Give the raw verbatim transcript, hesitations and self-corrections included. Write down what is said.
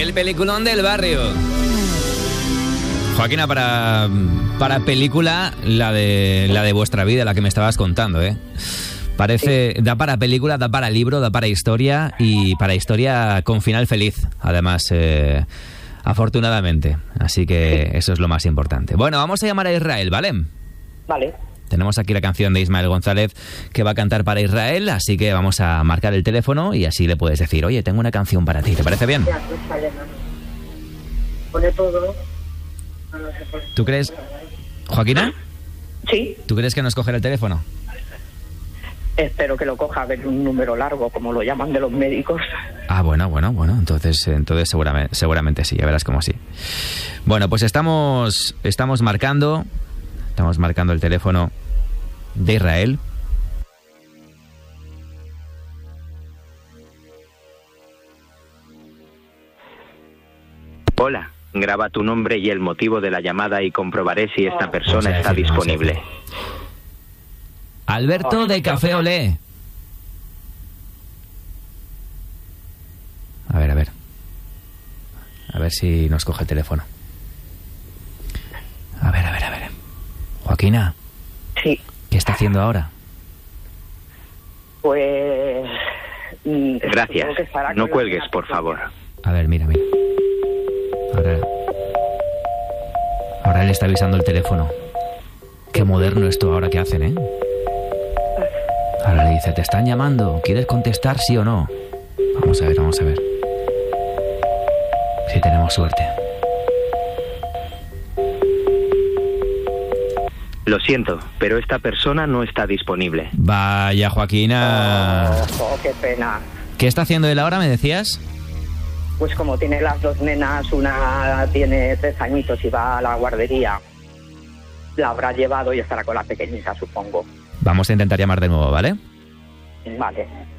El peliculón del barrio. Joaquina, para, para película, la de, la de vuestra vida, la que me estabas contando, ¿eh? Parece, sí. Da para película, da para libro, da para historia, y para historia con final feliz, además, eh, afortunadamente. Así que eso es lo más importante. Bueno, vamos a llamar a Israel, ¿vale? Vale. Tenemos aquí la canción de Ismael González que va a cantar para Israel, así que vamos a marcar el teléfono y así le puedes decir, oye, tengo una canción para ti, ¿te parece bien? Pone todo. ¿Tú crees, Joaquina? Sí. ¿Tú crees que nos cogerá el teléfono? Espero que lo coja, a ver, un número largo, como lo llaman de los médicos. Ah, bueno, bueno, bueno, entonces, entonces seguramente, seguramente sí, ya verás cómo sí. Bueno, pues estamos, estamos marcando, estamos marcando el teléfono de Israel. Hola, graba tu nombre y el motivo de la llamada y comprobaré si esta persona está disponible. Alberto de Café Olé. A ver, a ver. A ver si nos coge el teléfono. A ver, a ver, a ver. Joaquina. Sí. ¿Qué está haciendo ahora? Pues... Gracias. No cuelgues, por favor. A ver, mira, mira. Ahora... Ahora le está avisando el teléfono. Qué moderno esto ahora que hacen, ¿eh? Ahora le dice, te están llamando, ¿quieres contestar sí o no? Vamos a ver, vamos a ver. Si tenemos suerte. Lo siento, pero esta persona no está disponible. Vaya, Joaquina. Oh, oh, qué pena. ¿Qué está haciendo él ahora, me decías? Pues como tiene las dos nenas, una tiene tres añitos y va a la guardería, la habrá llevado y estará con la pequeñita, supongo. Vamos a intentar llamar de nuevo, ¿vale? Vale.